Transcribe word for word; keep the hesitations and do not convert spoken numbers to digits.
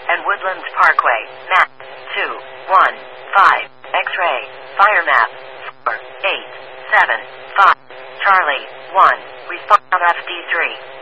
and Woodlands Parkway. Map two one five. X-ray. Fire map four eight seven five. Charlie one. Respond F D three.